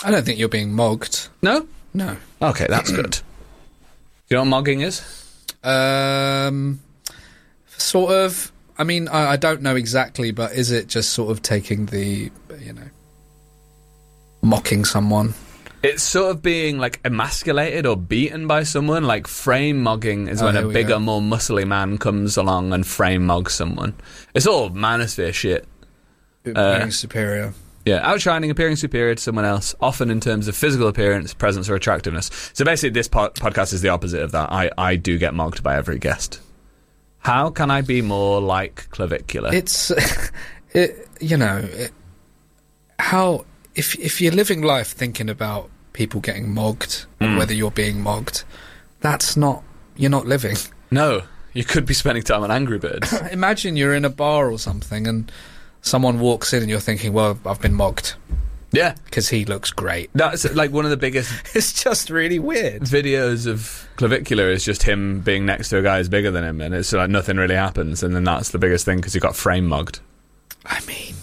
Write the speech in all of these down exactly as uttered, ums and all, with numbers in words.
I don't think you're being mogged. No? No. Okay, that's good. Do you know what mogging is? Um, sort of. I mean, I, I don't know exactly, but is it just sort of taking the, you know, mocking someone? It's sort of being, like, emasculated or beaten by someone. Like, frame mogging is Oh, when here a we bigger, go. more muscly man comes along and frame mogs someone. It's all manosphere shit. Being superior. Yeah, outshining, appearing superior to someone else, often in terms of physical appearance, presence, or attractiveness. So basically, this po- podcast is the opposite of that. I, I do get mocked by every guest. How can I be more like Clavicular? It's, it, you know, it, how if if you're living life thinking about people getting mogged Mm. and whether you're being mogged, that's not you're not living. No, you could be spending time on Angry Birds. Imagine you're in a bar or something and someone walks in and you're thinking, well, I've been mogged Yeah, because he looks great. that's like one of the biggest It's just really weird. videos of Clavicular is just him being next to a guy who's bigger than him, and it's like nothing really happens, and then that's the biggest thing because he got frame mugged. I mean,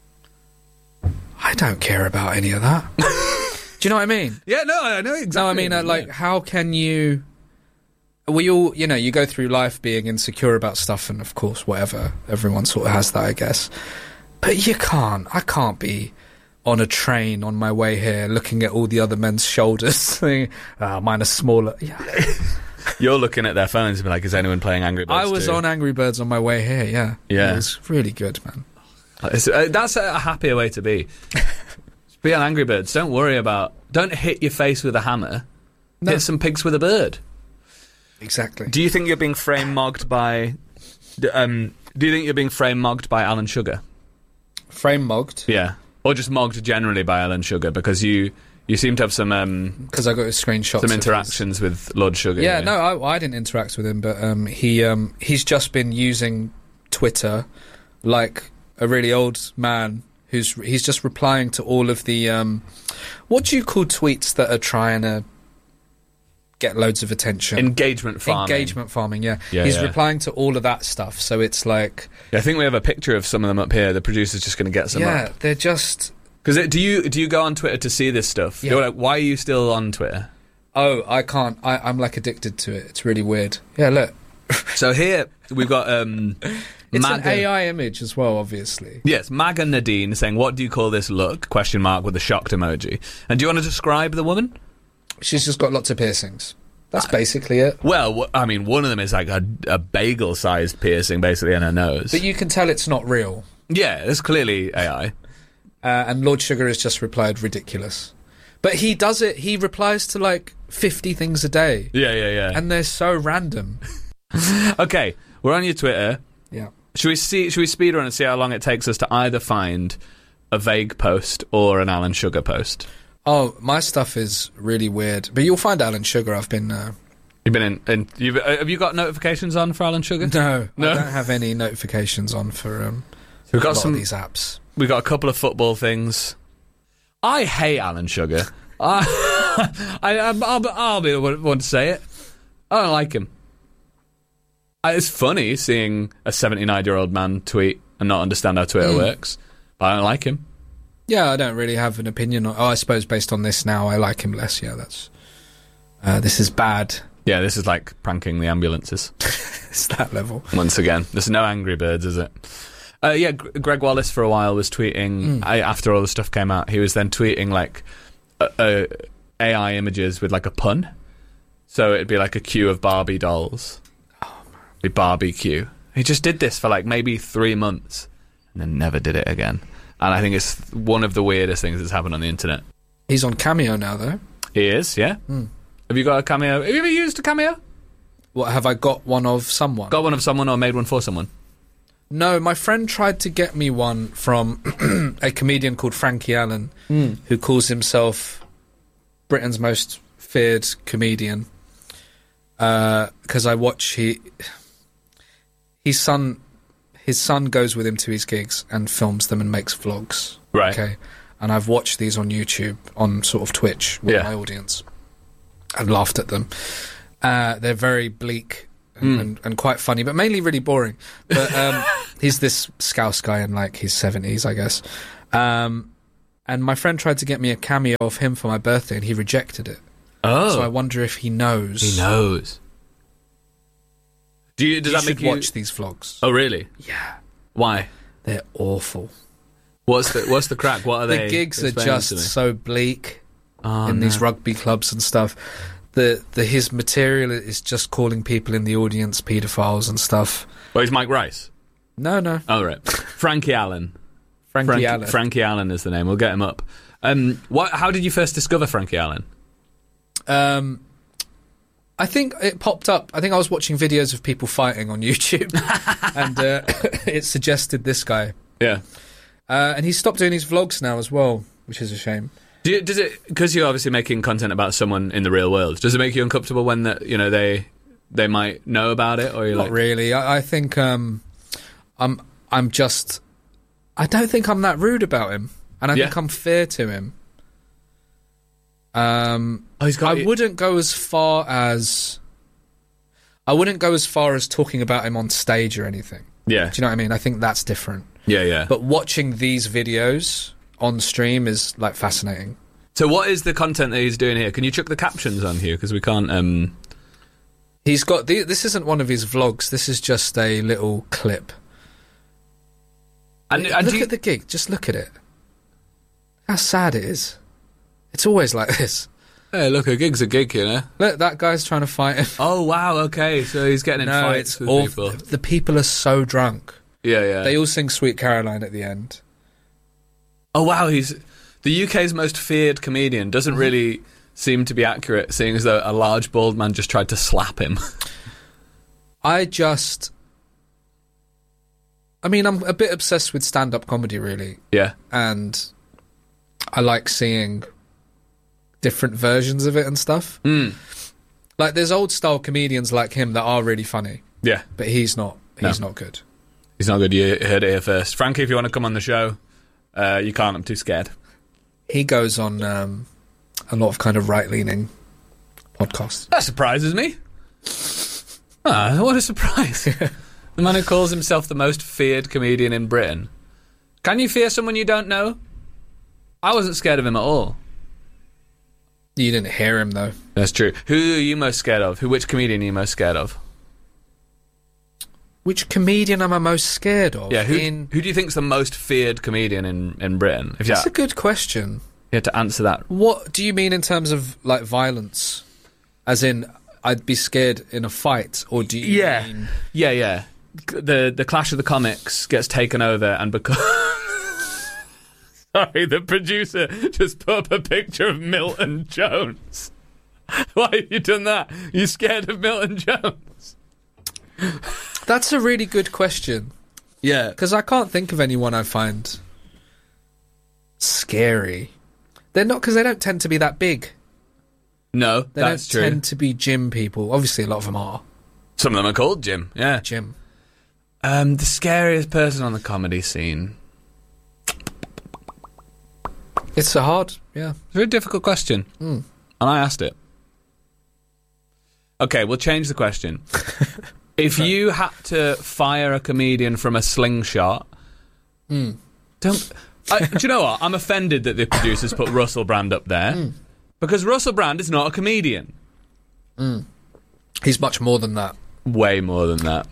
I don't care about any of that. Do you know what I mean? Yeah, no, I know exactly. No, I mean, uh, like, how can you... We all, you know, you go through life being insecure about stuff, and of course, whatever. Everyone sort of has that, I guess. But you can't. I can't be on a train on my way here looking at all the other men's shoulders saying, oh, mine are smaller. Yeah. You're looking at their phones and be like, is anyone playing Angry Birds I was too? on Angry Birds on my way here, yeah. Yeah. It was really good, man. It's, uh, that's a happier way to be. Be on Angry Birds. Don't worry about... Don't hit your face with a hammer. No. Hit some pigs with a bird. Exactly. Do you think you're being frame mogged by... d- Um, do you think you're being frame mogged by Alan Sugar? Frame mogged. Yeah. Or just mogged generally by Alan Sugar, because you you seem to have some um, Because I got his screenshots. some of his- interactions with Lord Sugar. Yeah, here. no, I, I didn't interact with him, but um, he um, he's just been using Twitter like a really old man who's he's just replying to all of the um, what do you call tweets that are trying to get loads of attention? Engagement farming. Engagement farming, yeah. Yeah, he's yeah. replying to all of that stuff, so it's like, Yeah, I think we have a picture of some of them up here. The producer's just going to get some yeah, up. they're just. Because do you do you go on Twitter to see this stuff? Yeah. You're like, why are you still on Twitter? Oh, I can't. I, I'm like addicted to it. It's really weird. Yeah, look, So here we've got um, it's Maga. an A I image as well, obviously. Yes, Maga Nadine saying, "What do you call this look?" Question mark with a shocked emoji. And do you want to describe the woman? She's just got lots of piercings. That's basically it. Well, w- I mean, one of them is like a, a bagel-sized piercing, basically, in her nose. But you can tell it's not real. Yeah, it's clearly A I. Uh, and Lord Sugar has just replied, ridiculous. But he does it, he replies to like fifty things a day. Yeah, yeah, yeah. And they're so random. Okay, we're on your Twitter. Yeah. Should we see? Should we speed run and see how long it takes us to either find a vague post or an Alan Sugar post? Oh, my stuff is really weird. But you'll find Alan Sugar. I've been... Uh, You've been in... in you've, uh, have you got notifications on for Alan Sugar? no, No? I don't have any notifications on for um, So we've a got lot some... of these apps. We've got a couple of football things. I hate Alan Sugar. I, I, I'll, I'll, I'll be the one one to say it. I don't like him. Uh, It's funny seeing a seventy-nine-year-old man tweet and not understand how Twitter Mm. works. But I don't like him. Yeah, I don't really have an opinion on... Oh, I suppose based on this now, I like him less. Yeah, that's... Uh, this is bad. Yeah, this is like pranking the ambulances. It's that level. Once again. There's no Angry Birds, is it? Uh, yeah, G- Greg Wallace for a while was tweeting, Mm. I, after all the stuff came out, he was then tweeting like uh, uh, A I images with like a pun. So it'd be like a queue of Barbie dolls. Oh, man. Be Barbie queue. He just did this for like maybe three months and then never did it again. And I think it's one of the weirdest things that's happened on the internet. He's on Cameo now, though. He is, yeah? Mm. Have you got a Cameo? Have you ever used a Cameo? What, have I got one of someone? Got one of someone or made one for someone? No, my friend tried to get me one from a comedian called Frankie Allen, Mm. who calls himself Britain's most feared comedian. Because I watch he, his son, his son goes with him to his gigs and films them and makes vlogs. Right. Okay, and I've watched these on YouTube, on sort of Twitch with Yeah. my audience, and laughed at them. Uh, they're very bleak and, Mm. and, and quite funny, but mainly really boring. But um, he's this Scouse guy in like his seventies, I guess. Um, And my friend tried to get me a cameo of him for my birthday, and he rejected it. Oh. So I wonder if he knows. He knows. Do you, does you that make should you... watch these vlogs. Oh, really? Yeah. Why? They're awful. What's the What's the crack? What are the they? The gigs are Explain just to me. so bleak oh, in no. these rugby clubs and stuff. The the his material is just calling people in the audience paedophiles and stuff. Well, he's Mike Rice. No, no. Oh, right. Frankie Allen. Frankie, Frankie Allen. Frankie Allen is the name. We'll get him up. Um, what? How did you first discover Frankie Allen? Um, I think it popped up. I think I was watching videos of people fighting on YouTube, and uh, it suggested this guy. Yeah. Uh, and he's stopped doing his vlogs now as well, which is a shame. Do you, does it, because you're obviously making content about someone in the real world, does it make you uncomfortable when the, you know they they might know about it, or you're Not like, really. I, I think um, I'm I'm just. I don't think I'm that rude about him, and I Yeah. think I'm fair to him. Um, oh, he's got I wouldn't go as far as. I wouldn't go as far as talking about him on stage or anything. Yeah, Do you know what I mean? I think that's different. yeah, yeah. But watching these videos on stream is like fascinating. So what is the content that he's doing here? Can you chuck the captions on here, because we can't. Um... He's got the, this isn't one of his vlogs. This is just a little clip. And, and look do you- at the gig. Just look at it. How sad it is. It's always like this. Hey, look, a gig's a gig, you know. Look, that guy's trying to fight him. Oh wow, okay, so he's getting in No, fights it's with awful. people. The people are so drunk. Yeah, yeah. They all sing "Sweet Caroline" at the end. Oh wow, he's the U K's most feared comedian. Doesn't really seem to be accurate, seeing as though a large bald man just tried to slap him. I just, I mean, I'm a bit obsessed with stand-up comedy, really, Yeah, and I like seeing different versions of it and stuff. mm. Like, there's old-style comedians like him that are really funny, yeah. but he's not. He's No. not good. He's not good. You heard it here first, Frankie. If you want to come on the show, uh, you can't. I'm too scared. He goes on um, a lot of kind of right-leaning podcasts. That surprises me. Ah, what a surprise! The man who calls himself the most feared comedian in Britain. Can you fear someone you don't know? I wasn't scared of him at all. You didn't hear him, though. That's true. Who are you most scared of? Who? Which comedian are you most scared of? Which comedian am I most scared of? Yeah, who, In... who do you think's the most feared comedian in, in Britain? If you That's had, a good question. you had to answer that. What do you mean in terms of, like, violence? As in, I'd be scared in a fight, or do you Yeah. mean... Yeah, yeah. The the Clash of the Comics gets taken over and because... Sorry, the producer just put up a picture of Milton Jones. Why have you done that? You scared of Milton Jones? That's a really good question. Yeah. Because I can't think of anyone I find scary. They're not, because they don't tend to be that big. No, They that's don't true. tend to be gym people. Obviously, a lot of them are Some of them are called Jim, yeah. gym. Um, the scariest person on the comedy scene. It's a hard, yeah. It's a very difficult question. Mm. And I asked it. Okay, we'll change the question. If you had to fire a comedian from a slingshot, Mm. don't. I, do you know what? I'm offended that the producers put Russell Brand up there Mm. because Russell Brand is not a comedian. Mm. He's much more than that. Way more than that.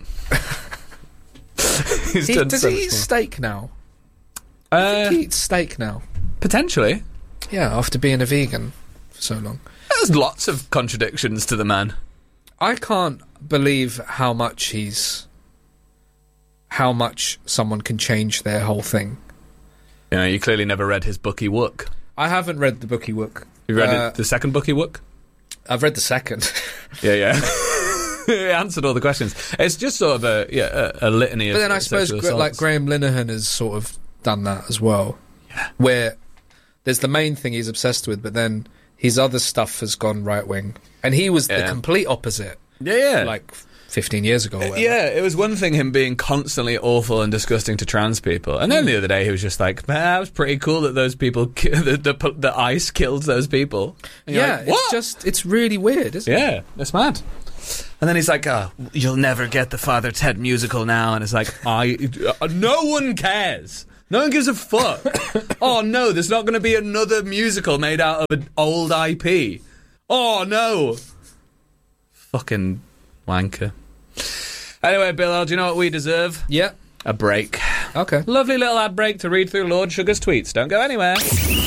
He's He, done does so he much eat more. steak now? Uh, I think he eats steak now. potentially. Yeah, after being a vegan for so long. There's lots of contradictions to the man. I can't believe how much he's... How much someone can change their whole thing. You know, you clearly never read his Bucky Wook. I haven't read the Bucky Wook. You read Uh, it, the second Bucky Wook? I've read the second. Yeah, yeah. It answered all the questions. It's just sort of a yeah a, a litany of. But then I suppose sexual Gra- like assaults. Graham Linehan has sort of done that as well. Yeah. Where there's the main thing he's obsessed with, but then his other stuff has gone right wing. And he was the Yeah. complete opposite, Yeah, yeah. like fifteen years ago or whatever. Yeah, it was one thing him being constantly awful and disgusting to trans people, and then the other day he was just like, "Man, that was pretty cool that those people, ki- the, the the ice killed those people." And you're Yeah, like, it's what? just, it's really weird, isn't it? Yeah, it's mad. And then he's like, "Oh, you'll never get the Father Ted musical now," and it's like, "I, uh, no one cares. No one gives a fuck. Oh no, there's not going to be another musical made out of an old I P. Oh no. Fucking wanker. Anyway, Bill, do you know what we deserve? Yeah. A break. Okay. Lovely little ad break to read through Lord Sugar's tweets. Don't go anywhere.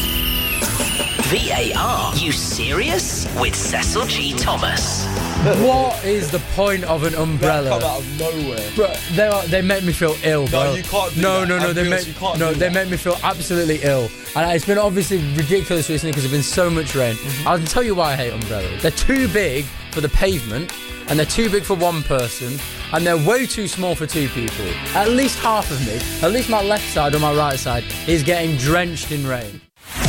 V A R, you serious? With Cecil G. Thomas. What is the point of an umbrella? Come out of nowhere. Bro, they are, they make me feel ill, bro. No, you can't do no, that. No, no, no, they Ambulance, make you can't no, do they that. make me feel absolutely ill. And it's been obviously ridiculous recently because there's been so much rain. Mm-hmm. I'll tell you why I hate umbrellas. They're too big for the pavement, and they're too big for one person, and they're way too small for two people. At least half of me, at least my left side or my right side, is getting drenched in rain.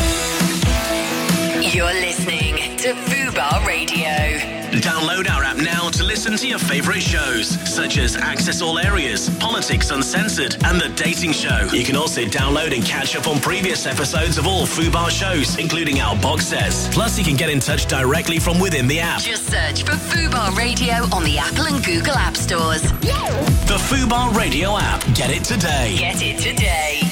You're listening to Fubar Radio. Download our app now to listen to your favourite shows, such as Access All Areas, Politics Uncensored, and The Dating Show. You can also download and catch up on previous episodes of all Fubar shows, including our box sets. Plus, you can get in touch directly from within the app. Just search for Fubar Radio on the Apple and Google App Stores. The Fubar Radio app. Get it today. Get it today.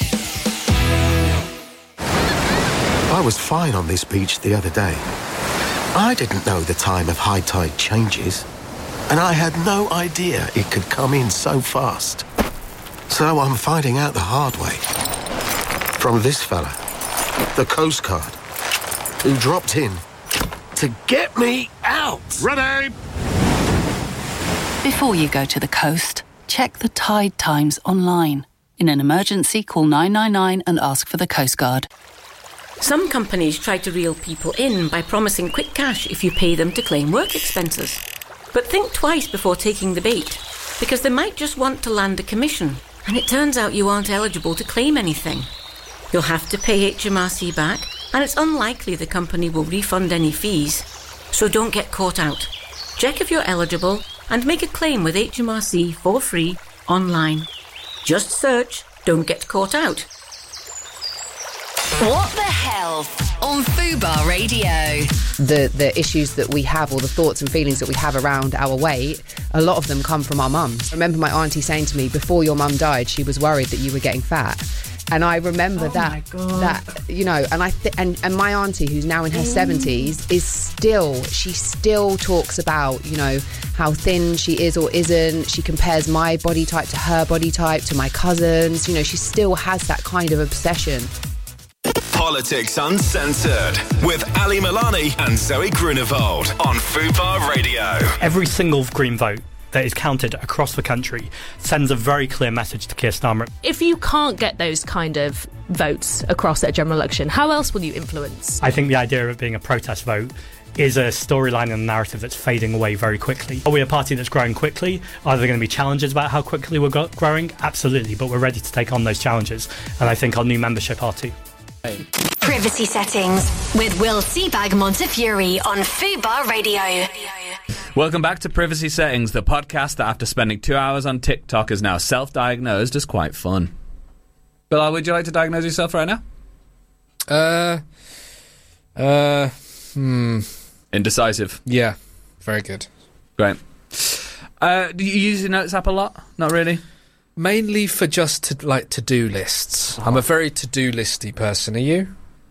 I was fine on this beach the other day. I didn't know the time of high tide changes, and I had no idea it could come in so fast. So I'm finding out the hard way. From this fella, the Coast Guard, who dropped in to get me out. Ready? Before you go to the coast, check the tide times online. In an emergency, call nine nine nine and ask for the Coast Guard. Some companies try to reel people in by promising quick cash if you pay them to claim work expenses. But think twice before taking the bait, because they might just want to land a commission, and it turns out you aren't eligible to claim anything. You'll have to pay H M R C back, and it's unlikely the company will refund any fees. So don't get caught out. Check if you're eligible and make a claim with H M R C for free online. Just search "Don't Get Caught Out." What the hell on Fubar Radio? The the issues that we have, or the thoughts and feelings that we have around our weight, a lot of them come from our mums. I remember my auntie saying to me, before your mum died, she was worried that you were getting fat. And I remember Oh that, my God. that you know, and I th- and and my auntie, who's now in her seventies, is still she still talks about, you know, how thin she is or isn't. She compares my body type to her body type, to my cousins. You know, she still has that kind of obsession. Politics Uncensored with Ali Milani and Zoe Grunewald on Fubar Radio. Every single Green vote that is counted across the country sends a very clear message to Keir Starmer. If you can't get those kind of votes across at a general election, how else will you influence? I think the idea of it being a protest vote is a storyline and a narrative that's fading away very quickly. Are we a party that's growing quickly? Are there going to be challenges about how quickly we're go- growing? Absolutely, but we're ready to take on those challenges, and I think our new membership are too. Privacy Settings with Will Seabag Montefiore on Fubar Radio. Welcome back to Privacy Settings, the podcast that after spending two hours on TikTok is now self-diagnosed as quite fun. Bill, would you like to diagnose yourself right now? Uh, uh, hmm. Indecisive. Yeah, very good. Great. Uh, do you use your Notes app a lot? Not really? Mainly for just to, like to-do lists. Oh. I'm a very to-do listy person. Are you?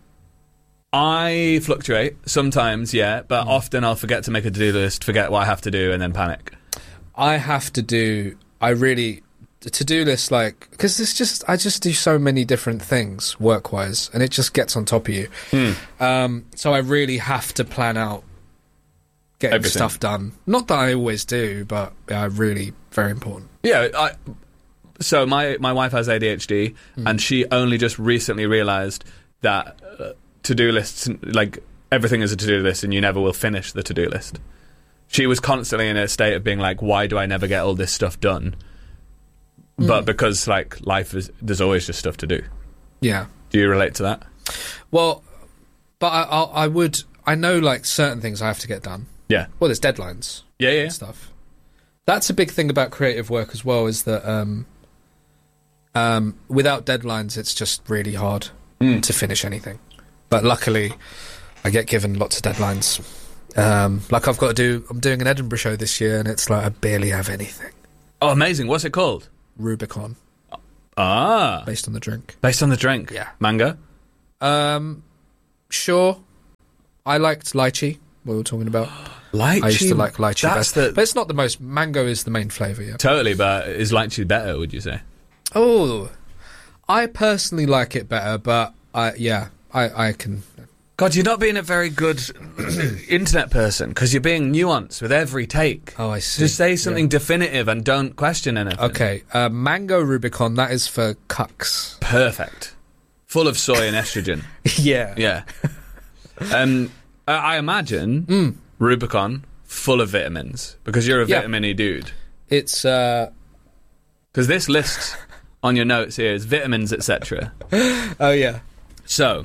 I fluctuate sometimes, yeah, but mm. often I'll forget to make a to-do list, forget what I have to do, and then panic. I have to do. I really to-do list like because it's just I just do so many different things work-wise, and it just gets on top of you. Mm. Um, so I really have to plan out getting Everything. stuff done. Not that I always do, but yeah, really very important. Yeah, I. So my, my wife has A D H D, mm. and she only just recently realised that uh, to-do lists, like, everything is a to-do list and you never will finish the to-do list. She was constantly in a state of being like, why do I never get all this stuff done? Mm. But because, like, life is, there's always just stuff to do. Yeah. Do you relate to that? Well, but I, I, I would, I know, like, certain things I have to get done. Yeah. Well, there's deadlines. Yeah, yeah. And stuff. That's a big thing about creative work as well, is that, um... Um, without deadlines, it's just really hard mm. to finish anything. But luckily, I get given lots of deadlines. Um, like I've got to do, I'm doing an Edinburgh show this year, and it's like I barely have anything. Oh, amazing! What's it called? Rubicon. Ah. based on the drink. Based on the drink? Yeah. Mango? Um, sure. I liked lychee, what we were talking about. Lychee? I used to like lychee That's best. the- But it's not the most... Mango is the main flavour, yeah. Totally, but is lychee better, would you say? Oh, I personally like it better, but I, yeah, I, I can... God, you're not being a very good internet person because you're being nuanced with every take. Oh, I see. Just say something Yeah. definitive and don't question anything. Okay, uh, Mango Rubicon, that is for cucks. Perfect. Full of soy and estrogen. Yeah. Yeah. Um, I I imagine Rubicon full of vitamins because you're a Yeah. vitamin-y dude. It's, uh... Because this list on your notes here is vitamins, et cetera. Oh, yeah. So,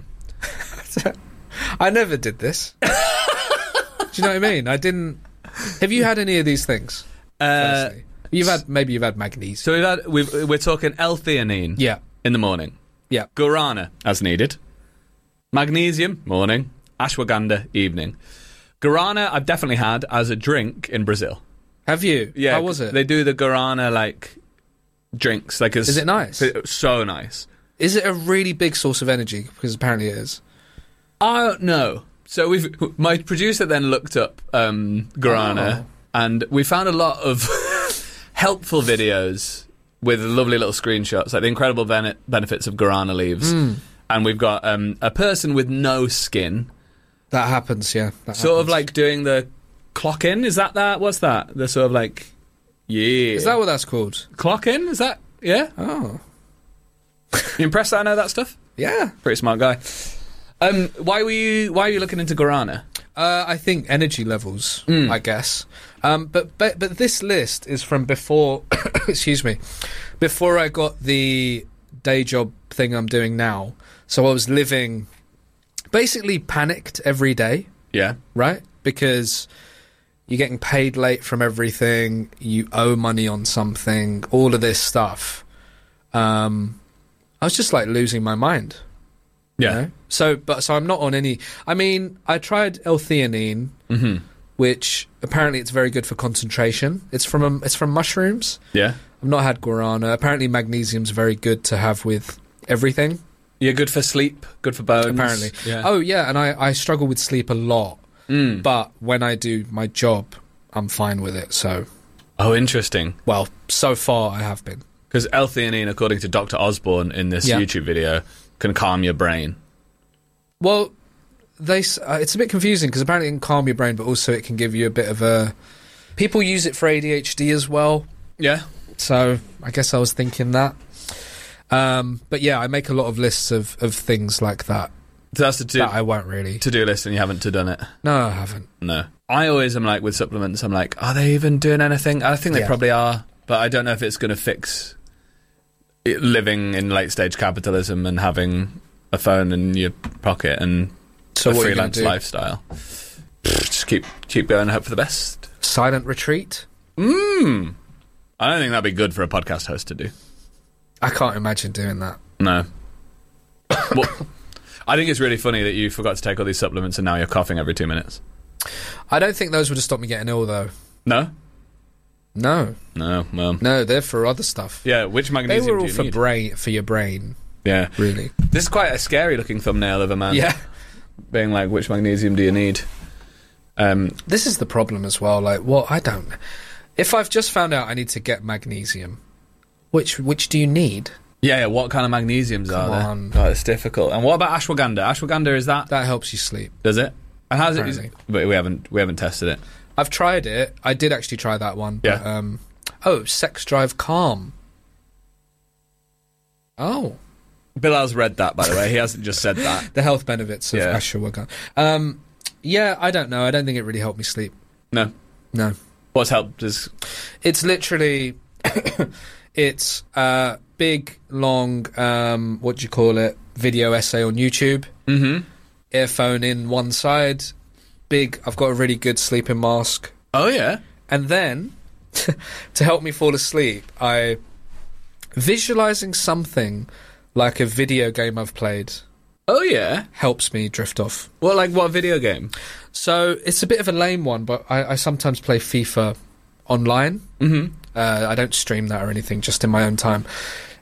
I never did this. Do you know what I mean? I didn't... Have you had any of these things? uh, Firstly? You've had... Maybe you've had magnesium. so we've had, we've, we're talking L-theanine Yeah. in the morning. Yeah. Guarana, as needed. Magnesium, morning. Ashwagandha, evening. Guarana, I've definitely had as a drink in Brazil. Have you? Yeah. How was it? They do the Guarana, like, drinks. Like, as, Is it nice? So nice. Is it a really big source of energy? Because apparently it is. I don't know. So we've my producer then looked up um, Guarana, Oh. and we found a lot of helpful videos with lovely little screenshots, like the incredible bene- benefits of Guarana leaves. Mm. And we've got um, a person with no skin, That happens, yeah. That sort of happens. like doing the clock in. Is that that? What's that? The sort of like, yeah. Is that what that's called? clock in? Is that yeah? Oh. You impressed that I know that stuff? Yeah. Pretty smart guy. Um, why were you Why are you looking into Guarana? Uh, I think energy levels, Mm. I guess. Um, but, but but this list is from before, excuse me, before I got the day job thing I'm doing now. So I was living basically panicked every day, Yeah. right? Because you're getting paid late from everything, you owe money on something, all of this stuff. Um, I was just like losing my mind. you Yeah. know? So, but so I'm not on any. I mean, I tried L-theanine, Mm-hmm. which apparently it's very good for concentration. It's from um, it's from mushrooms. Yeah. I've not had guarana. Apparently, magnesium's very good to have with everything. You're good for sleep, good for bones. Apparently, Yeah. oh yeah, and I I struggle with sleep a lot, Mm. but when I do my job, I'm fine with it. So, Oh, interesting. well, so far I have been. Because L-theanine, according to Doctor Osborne in this Yeah. YouTube video, can calm your brain. Well, they s- uh, it's a bit confusing because apparently it can calm your brain, but also it can give you a bit of a. People use it for A D H D as well. Yeah. So I guess I was thinking that. Um, but yeah, I make a lot of lists of, of things like that So that's the to, that I won't really. to-do list and you haven't to done it. No, I haven't. No. I always am like, with supplements, I'm like, are they even doing anything? I think they Yeah. probably are, but I don't know if it's going to fix it, living in late-stage capitalism and having a phone in your pocket and So a what are you gonna freelance do? lifestyle. Just keep keep going and hope for the best. Silent retreat? Mmm. I don't think that'd be good for a podcast host to do. I can't imagine doing that. No. Well, I think it's really funny that you forgot to take all these supplements and now you're coughing every two minutes. I don't think those would have stopped me getting ill, though. No? No, No, well. no, they're for other stuff. Yeah, which They magnesium were all do you for need? brain, for your brain, Yeah. really. This is quite a scary looking thumbnail of a man Yeah, being like, which magnesium do you need? Um, this is the problem as well. Like, what I don't. If I've just found out I need to get magnesium, which which do you need? yeah, yeah, what kind of magnesiums are Come there? on. Oh, it's difficult. And what about ashwagandha? Ashwagandha, is that, That helps you sleep. does it? And how's it? Apparently. But we haven't we haven't tested it. I've tried it. I did actually try that one. But, Yeah. um, oh, Sex Drive Calm. Oh, Bilal's read that, by the way. He hasn't just said that. the health benefits of Yeah. ashwagandha. Um, yeah, I don't know. I don't think it really helped me sleep. No. No, What's helped is it's literally it's a big, long, um, what do you call it? Video essay on YouTube. mm-hmm. Earphone in one side. Big. I've got a really good sleeping mask. Oh yeah. And then, to help me fall asleep, I visualizing something like a video game I've played Oh yeah. helps me drift off. What, like what video game? So it's a bit of a lame one, but I, I sometimes play FIFA online. Mm-hmm. Uh, I don't stream that or anything, just in my own time.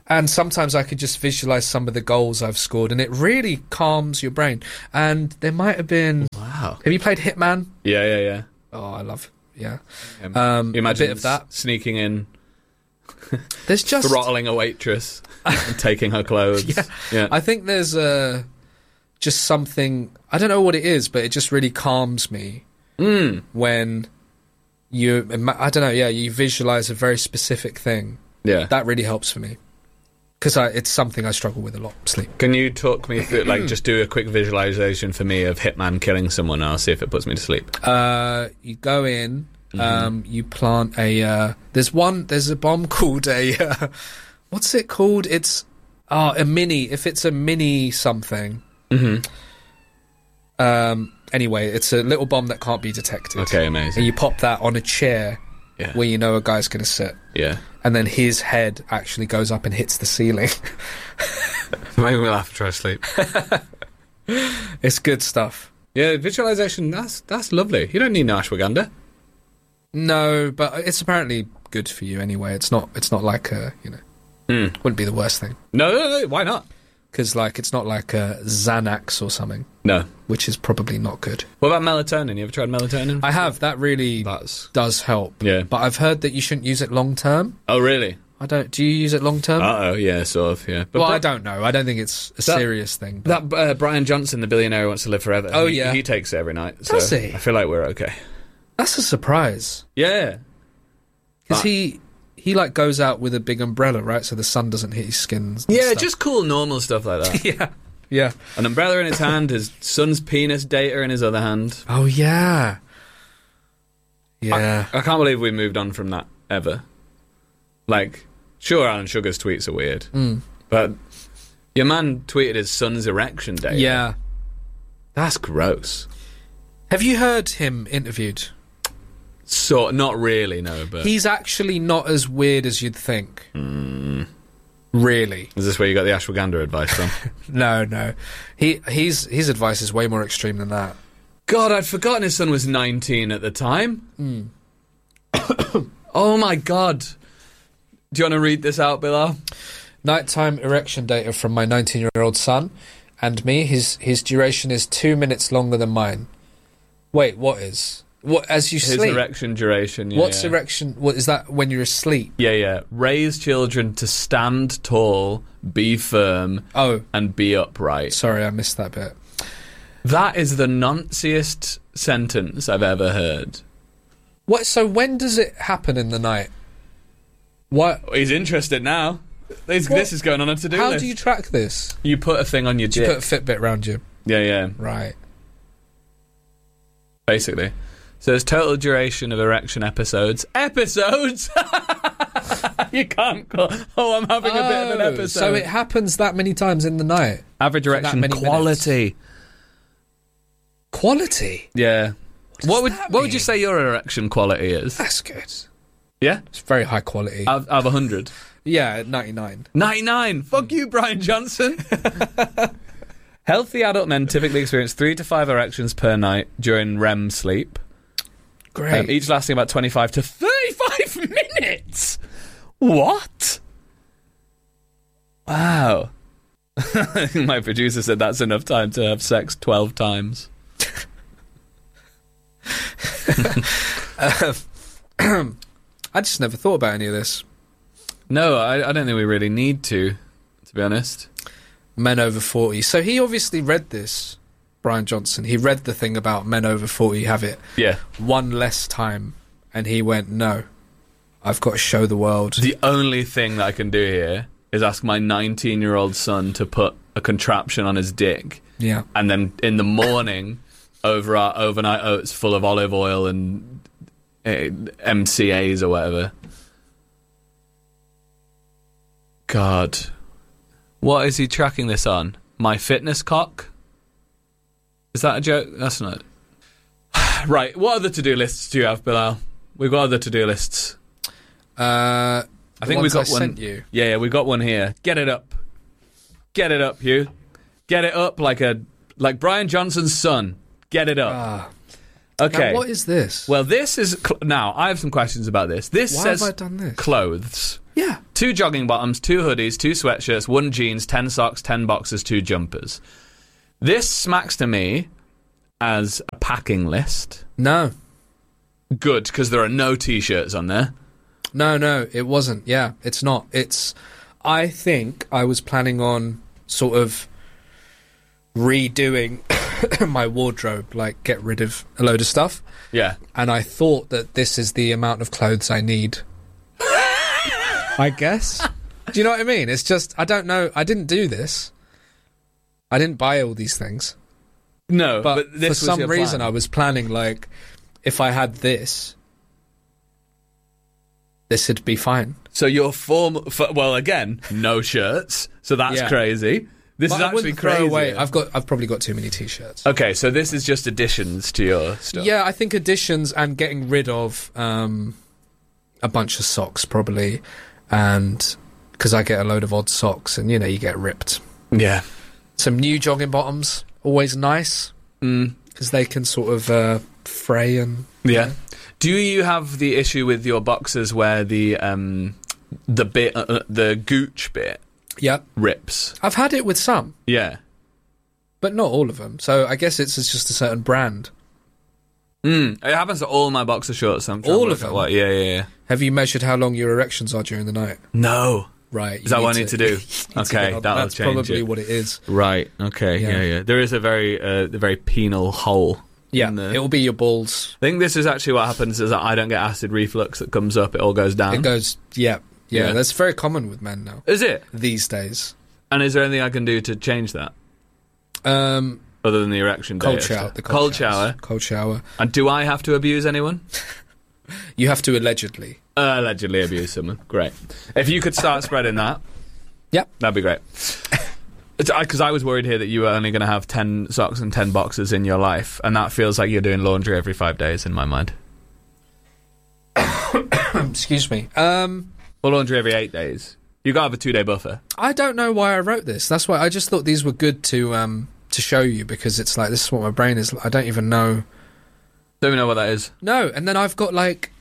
And sometimes I could just visualize some of the goals I've scored, and it really calms your brain. And there might have been... Wow. Have you played Hitman? Yeah, yeah, yeah. Oh, I love... Yeah. Um, you imagine a bit of that. Sneaking in, there's just throttling a waitress and taking her clothes. Yeah. yeah. I think there's uh, just something... I don't know what it is, but it just really calms me mm. when you... I don't know, yeah, you visualize a very specific thing. Yeah. That really helps for me. Because it's something I struggle with a lot, sleep. Can you talk me through, like, just do a quick visualization for me of Hitman killing someone, and I'll see if it puts me to sleep. Uh, you go in, mm-hmm. um, you plant a... Uh, there's one... There's a bomb called a... Uh, what's it called? It's... Oh, a mini... If it's a mini something... Mm-hmm. Um, anyway, it's a little bomb that can't be detected. Okay, amazing. And you pop that on a chair yeah. where you know a guy's going to sit. Yeah. And then his head actually goes up and hits the ceiling. Maybe we'll have to try to sleep. It's good stuff. Yeah, visualization, that's that's lovely. You don't need no ashwagandha. No, but it's apparently good for you anyway. It's not It's not like a, you know... Mm. Wouldn't be the worst thing. No, no, no, why not? Because, like, it's not like a Xanax or something. No. Which is probably not good. What about melatonin? You ever tried melatonin? I have. That really That's... does help. Yeah. But I've heard that you shouldn't use it long term. Oh, really? I don't... Do you use it long term? Uh-oh, yeah, sort of, yeah. But well, Bri- I don't know. I don't think it's a that, serious thing. But... That uh, Brian Johnson, the billionaire who wants to live forever. Oh, he, yeah. He takes it every night. Does so he? I feel like we're okay. That's a surprise. Yeah. Because he... He, like, goes out with a big umbrella, right? So the sun doesn't hit his skin. And yeah, stuff. just cool, normal stuff like that. yeah. Yeah. An umbrella in his hand, his son's penis data in his other hand. Oh, yeah. Yeah. I, I can't believe we moved on from that, ever. Like, sure, Alan Sugar's tweets are weird. Mm. But your man tweeted his son's erection data. Yeah. That's gross. Have you heard him interviewed? So, not really, no, but... He's actually not as weird as you'd think. Mm. Really. Is this where you got the ashwagandha advice from? no, no. He he's his advice is way more extreme than that. God, I'd forgotten his son was nineteen at the time. Mm. Oh my God. Do you want to read this out, Bilal? Nighttime erection data from my nineteen-year-old son and me. His his duration is two minutes longer than mine. Wait, what is... What, as you His sleep? erection duration, yeah. What's yeah. erection? What is that when you're asleep? Yeah, yeah. Raise children to stand tall, be firm, oh, and be upright. Sorry, I missed that bit. That is the nunciest sentence I've ever heard. What? So when does it happen in the night? What? He's interested now. This, What? this is going on a to-do How list. do you track this? You put a thing on your Do dick. you put a Fitbit around you? Yeah, yeah. Right. Basically. So there's total duration of erection episodes. Episodes? You can't call... Oh, I'm having a bit of an Oh, episode. So it happens that many times in the night? Average For that erection many quality. Quality? Yeah. What, What would that what would you mean? say your erection quality is? That's good. Yeah? It's very high quality. Out of one hundred? yeah, ninety-nine. ninety-nine. Fuck you, Brian Johnson. Healthy adult men typically experience three to five erections per night during R E M sleep. Great. Um, each lasting about twenty-five to thirty-five minutes. What? Wow. My producer said that's enough time to have sex twelve times. um, I just never thought about any of this. No, I, I don't think we really need to, to be honest. Men over forty. So he obviously read this, Brian Johnson. He read the thing about men over forty have it Yeah. one less time, and he went, no, I've got to show the world. The only thing that I can do here is ask my nineteen-year-old son to put a contraption on his dick. Yeah. And then in the morning, over our overnight oats full of olive oil and uh, M C As or whatever. God. What is he tracking this on? My Fitness Cock? Is that a joke? That's not... Right, what other to-do lists do you have, Bilal? We've got other to-do lists. Uh, I think we've got I one. sent you. Yeah, yeah, we've got one here. Get it up. Get it up, Hugh. Get it up like a like Brian Johnson's son. Get it up. Ah. Okay. Now, what is this? Well, this is... Cl- now, I have some questions about this. This Why says have I done this? clothes. Yeah. Two jogging bottoms, two hoodies, two sweatshirts, one jeans, ten socks, ten boxers, two jumpers. This smacks to me as a packing list. No. Good, because there are no T-shirts on there. No, no, it wasn't. Yeah, it's not. It's. I think I was planning on sort of redoing my wardrobe, like get rid of a load of stuff. Yeah. And I thought that this is the amount of clothes I need. I guess. Do you know what I mean? It's just, I don't know. I didn't do this. I didn't buy all these things. No, but, but this for was some your reason plan. I was planning, like, if I had this, this would be fine. So your form, for, well, again, no shirts. So that's Yeah. crazy. This But is I actually wouldn't throw crazy. away. I've got. I've probably got too many T-shirts. Okay, so this is just additions to your stuff. Yeah, I think additions and getting rid of um, a bunch of socks probably, and because I get a load of odd socks, and you know you get ripped. Yeah. Some new jogging bottoms, always nice, Mm. because they can sort of uh, fray and Yeah. Do you have the issue with your boxers where the um, the bit, uh, the gooch bit, yeah. rips? I've had it with some, Yeah. but not all of them. So I guess it's, it's just a certain brand. Mm. It happens to all my boxer shorts. I'm trying All to of work out them? what- Yeah, yeah, yeah. Have you measured how long your erections are during the night? No. Right. Is that what I need to do? you need to Okay, get on- that'll that's change probably it. what it is. Right. Okay. Yeah. Yeah. Yeah. There is a very, uh, a very penal hole. Yeah, in the- it will be your balls. I think this is actually what happens is that I don't get acid reflux that comes up. It all goes down. It goes, yeah, yeah, Yeah. That's very common with men now Is it? these days. And is there anything I can do to change that Um, other than the erection? cold day shower, after? the cold, cold, shower. showers. Cold shower. And do I have to abuse anyone? You have to allegedly. Uh, allegedly abuse someone. Great. If you could start spreading that, Yep. that'd be great. Because I was worried here that you were only going to have ten socks and ten boxes in your life, and that feels like you're doing laundry every five days in my mind. Excuse me. Um, Or laundry every eight days. You got to have a two-day buffer. I don't know why I wrote this. That's why I just thought these were good to um to show you, because it's like this is what my brain is. I don't even know. Don't even know what that is. No, and then I've got like,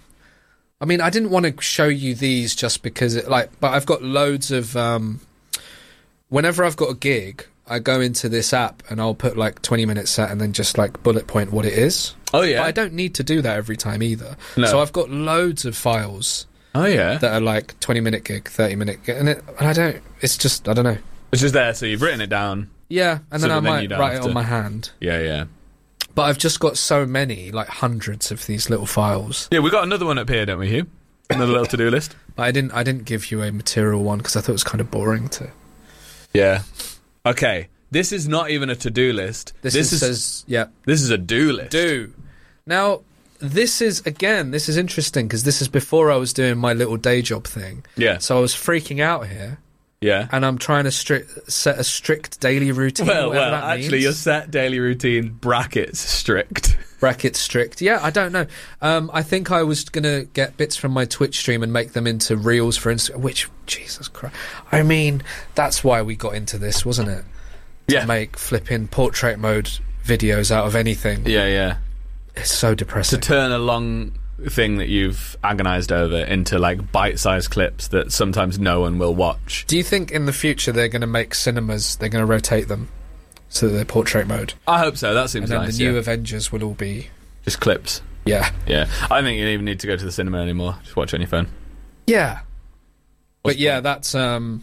I mean, I didn't want to show you these just because it like, but I've got loads of um. Whenever I've got a gig, I go into this app and I'll put like twenty minute set and then just like bullet point what it is. Oh, yeah. But I don't need to do that every time either. No. So I've got loads of files Oh, yeah. that are like twenty minute gig, thirty minute gig, and, it, and I don't, it's just, I don't know. It's just there, so you've written it down. Yeah, and So then I that then you might don't write have it on to- my hand. Yeah, yeah. But I've just got so many, like hundreds of these little files. Yeah, we got another one up here, don't we, Hugh? Another little to-do list. But I didn't, I didn't give you a material one because I thought it was kind of boring to. Yeah. Okay. This is not even a to-do list. This, This is, is says, yeah, this is a do list. do. Now, this is, again, this is interesting because this is before I was doing my little day job thing. Yeah. So I was freaking out here, Yeah. and I'm trying to stri- set a strict daily routine. Well, whatever well, that actually, means. your set daily routine brackets strict. Brackets strict. Yeah, I don't know. Um, I think I was going to get bits from my Twitch stream and make them into reels for Instagram, which, Jesus Christ. I mean, that's why we got into this, wasn't it? To Yeah. make flipping portrait mode videos out of anything. Yeah, yeah. It's so To depressing. turn a long thing that you've agonised over into, like, bite-sized clips that sometimes no one will watch. Do you think in the future they're going to make cinemas, they're going to rotate them so that they're portrait mode? I hope so. That seems And then nice, the new yeah. Avengers will all be... Just clips. Yeah. Yeah. I don't think you even need to go to the cinema anymore. Just watch on your phone. Yeah. What's But the yeah, point? that's... um.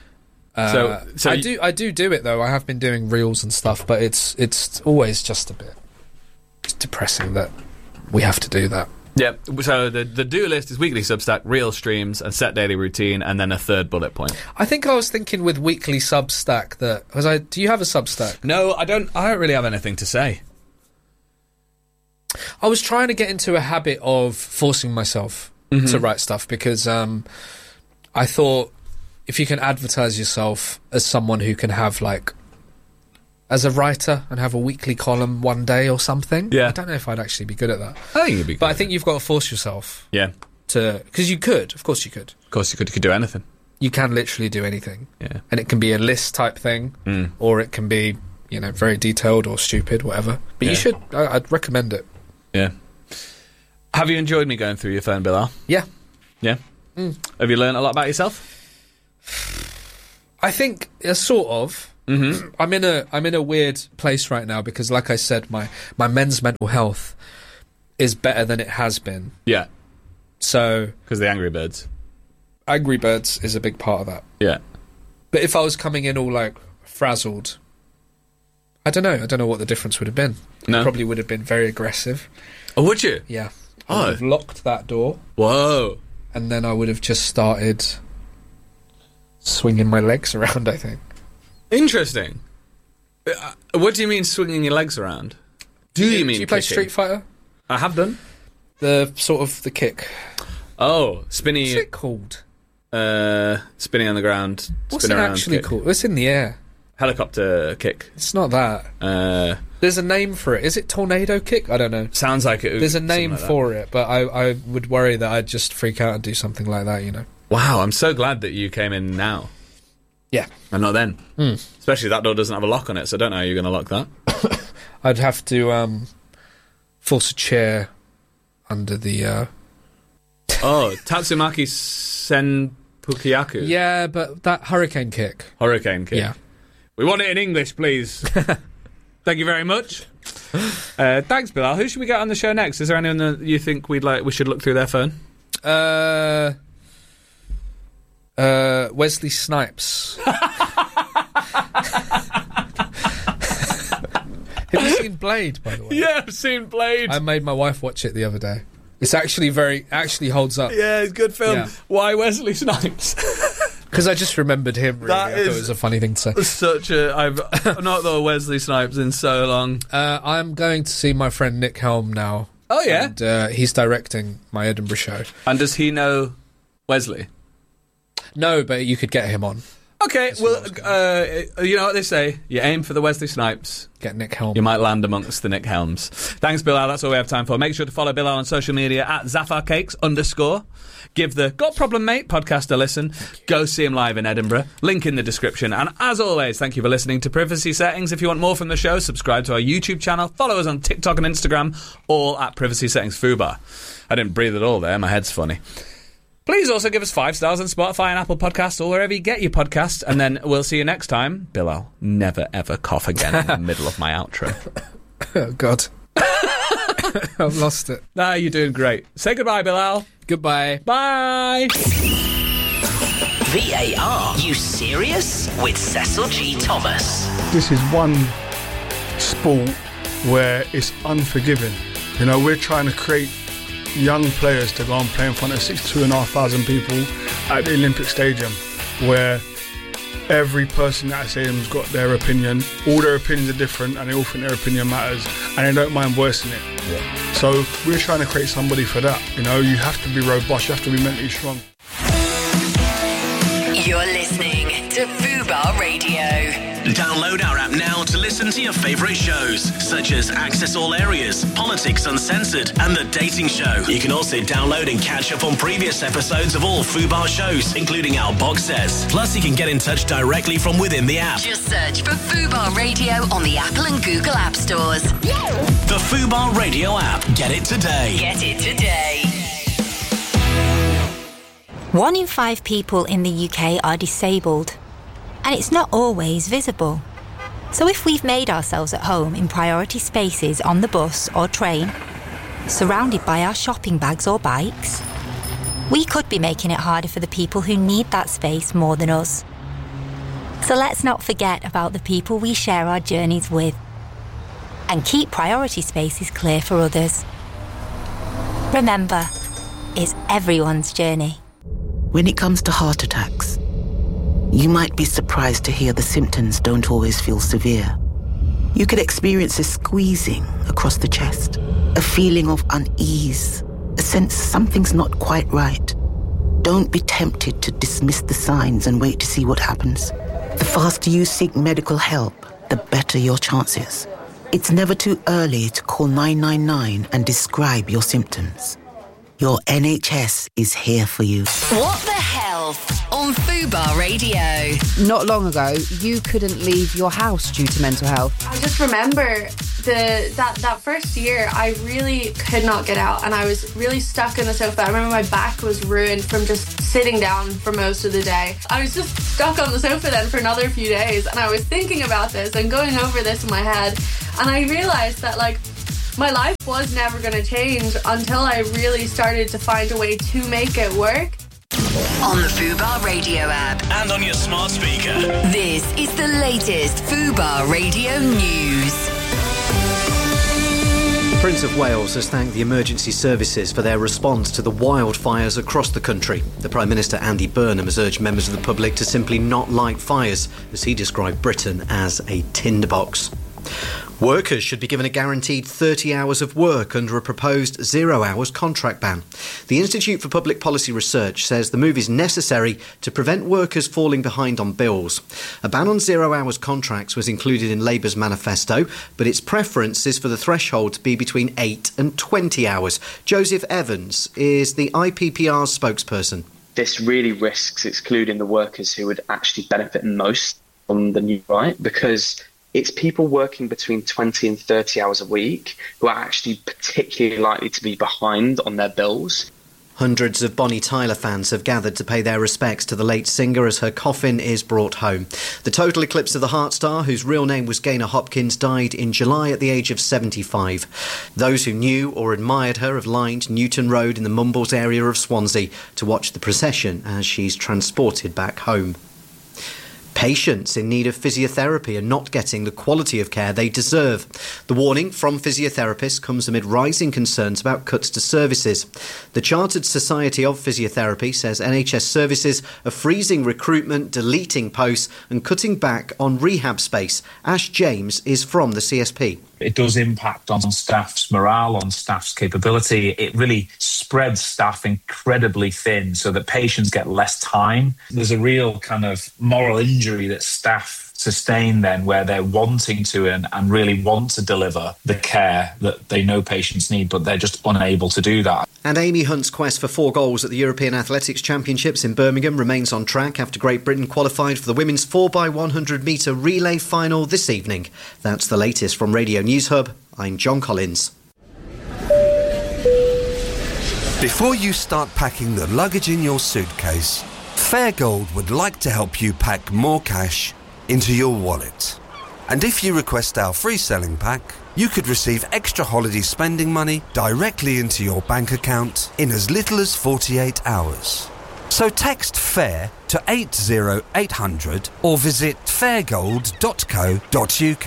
Uh, So- so I you- do I do do it though. I have been doing reels and stuff, but it's it's always just a bit depressing that we have to do that. Yeah, so the the do list is weekly Substack, real streams, and set daily routine, and then a third bullet point. I think I was thinking with weekly Substack that was I. Do you have a Substack? No, I don't. I don't really have anything to say. I was trying to get into a habit of forcing myself Mm-hmm. to write stuff because um, I thought if you can advertise yourself as someone who can have like as a writer and have a weekly column one day or something. Yeah. I don't know if I'd actually be good at that. I think you'd be. Good But I at think it. you've got to force yourself yeah, to because you could, of course you could. of course you could. You could do anything. You can literally do anything. Yeah. And it can be a list type thing, Mm. or it can be, you know, very detailed or stupid, whatever. But Yeah. you should, I, I'd recommend it. Yeah. Have you enjoyed me going through your phone, Bilal? Yeah. Yeah. Mm. Have you learned a lot about yourself? I think, uh, sort of. Mm-hmm. I'm in a I'm in a weird place right now because, like I said, my, my men's mental health is better than it has been. Yeah. So... Because the Angry Birds. Angry Birds is a big part of that. Yeah. But if I was coming in all, like, frazzled, I don't know. I don't know what the difference would have been. No? I probably would have been very aggressive. Oh, would you? Yeah. Oh. I would have locked that door. Whoa. And then I would have just started swinging my legs around, I think. Interesting. Uh, what do you mean swinging your legs around? Do you, you mean Do you play kicking? Street Fighter? I have done. The sort of the kick. Oh, spinning. What's it called? Uh, spinning on the ground. What's spin it around actually kick. called? It's in the air. Helicopter kick. It's not that. Uh, There's a name for it. Is it tornado kick? I don't know. Sounds like it. There's a name like for it, but I, I would worry that I'd just freak out and do something like that, you know. Wow, I'm so glad that you came in now. Yeah. And not then. Mm. Especially that door doesn't have a lock on it, so I don't know how you're going to lock that. I'd have to um, force a chair under the... Uh... Oh, Tatsumaki Senpukiaku. Yeah, but that hurricane kick. Hurricane kick. Yeah. We want it in English, please. Thank you very much. Uh, thanks, Bilal. Who should we get on the show next? Is there anyone that you think we'd like? We should look through their phone? Uh... Uh, Wesley Snipes. Have you seen Blade, by the way? Yeah, I've seen Blade. I made my wife watch it the other day. It's actually very, actually holds up. Yeah, it's a good film. Yeah. Why Wesley Snipes? Because I just remembered him, really. That I thought is it was a funny thing to say. Such a... I've not thought of Wesley Snipes in so long. Uh, I'm going to see my friend Nick Helm now. Oh, yeah? And uh, he's directing my Edinburgh show. And does he know Wesley? No, but you could get him on. Okay, That's well, what uh, you know what they say. You aim for the Wesley Snipes. Get Nick Helm. You might land amongst the Nick Helms. Thanks, Bilal. That's all we have time for. Make sure to follow Bilal on social media at ZaffarCakes underscore. Give the Got Problem Mate podcast a listen. Go see him live in Edinburgh. Link in the description. And as always, thank you for listening to Privacy Settings. If you want more from the show, subscribe to our YouTube channel. Follow us on TikTok and Instagram, all at Privacy Settings Fubar. I didn't breathe at all there. My head's funny. Please also give us five stars on Spotify and Apple Podcasts or wherever you get your podcasts. And then we'll see you next time. Bilal, never ever cough again in the middle of my outro. Oh, God. I've lost it. Nah, you're doing great. Say goodbye, Bilal. Goodbye. Bye. V A R, you serious? With Cecil G. Thomas. This is one sport where it's unforgiving. You know, we're trying to create young players to go and play in front of sixty-two and a half thousand people at the Olympic Stadium, where every person at that stadium's got their opinion. All their opinions are different, and they all think their opinion matters, and they don't mind voicing it. Yeah. So we're trying to create somebody for that. You know, you have to be robust, you have to be mentally strong. You're listening to Fubar Radio. Download our app now to listen to your favourite shows, such as Access All Areas, Politics Uncensored, and The Dating Show. You can also download and catch up on previous episodes of all Fubar shows, including our box sets. Plus, you can get in touch directly from within the app. Just search for Fubar Radio on the Apple and Google App Stores. The Fubar Radio app. Get it today. Get it today. One in five people in the U K are disabled, and it's not always visible. So if we've made ourselves at home in priority spaces on the bus or train, surrounded by our shopping bags or bikes, we could be making it harder for the people who need that space more than us. So let's not forget about the people we share our journeys with, and keep priority spaces clear for others. Remember, it's everyone's journey. When it comes to heart attacks, you might be surprised to hear the symptoms don't always feel severe. You could experience a squeezing across the chest, a feeling of unease, a sense something's not quite right. Don't be tempted to dismiss the signs and wait to see what happens. The faster you seek medical help, the better your chances. It's never too early to call nine nine nine and describe your symptoms. Your N H S is here for you. What the health? On on Fubar Radio. Not long ago, you couldn't leave your house due to mental health. I just remember the that, that first year, I really could not get out and I was really stuck in the sofa. I remember my back was ruined from just sitting down for most of the day. I was just stuck on the sofa then for another few days and I was thinking about this and going over this in my head, and I realised that, like, my life was never going to change until I really started to find a way to make it work. On the Fubar Radio app. And on your smart speaker. This is the latest Fubar Radio news. The Prince of Wales has thanked the emergency services for their response to the wildfires across the country. The Prime Minister Andy Burnham has urged members of the public to simply not light fires, as he described Britain as a tinderbox. Workers should be given a guaranteed thirty hours of work under a proposed zero hours contract ban. The Institute for Public Policy Research says the move is necessary to prevent workers falling behind on bills. A ban on zero hours contracts was included in Labour's manifesto, but its preference is for the threshold to be between eight and twenty hours. Joseph Evans is the I P P R's spokesperson. This really risks excluding the workers who would actually benefit most from the new right, because it's people working between twenty and thirty hours a week who are actually particularly likely to be behind on their bills. Hundreds of Bonnie Tyler fans have gathered to pay their respects to the late singer as her coffin is brought home. The total eclipse of the heart star, whose real name was Gaynor Hopkins, died in July at the age of seventy-five. Those who knew or admired her have lined Newton Road in the Mumbles area of Swansea to watch the procession as she's transported back home. Patients in need of physiotherapy are not getting the quality of care they deserve. The warning from physiotherapists comes amid rising concerns about cuts to services. The Chartered Society of Physiotherapy says N H S services are freezing recruitment, deleting posts and cutting back on rehab space. Ash James is from the C S P. It does impact on staff's morale, on staff's capability. It really spreads staff incredibly thin so that patients get less time. There's a real kind of moral injury that staff sustain then, where they're wanting to and, and really want to deliver the care that they know patients need, but they're just unable to do that. And Amy Hunt's quest for four goals at the European Athletics Championships in Birmingham remains on track after Great Britain qualified for the women's four by one hundred metre relay final this evening. That's the latest from Radio News Hub. I'm John Collins. Before you start packing the luggage in your suitcase, Fairgold would like to help you pack more cash into your wallet. And if you request our free selling pack, you could receive extra holiday spending money directly into your bank account in as little as forty-eight hours. So text FAIR to eight oh eight hundred or visit fairgold dot co dot uk.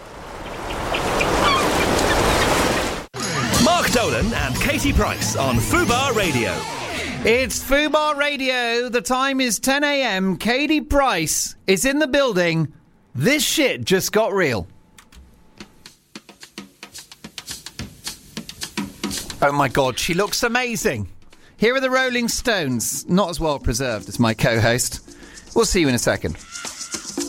Mark Dolan and Katie Price on Fubar Radio. It's Fubar Radio. The time is ten a.m. Katie Price is in the building. This shit just got real. Oh my God, she looks amazing. Here are the Rolling Stones. Not as well preserved as my co-host. We'll see you in a second.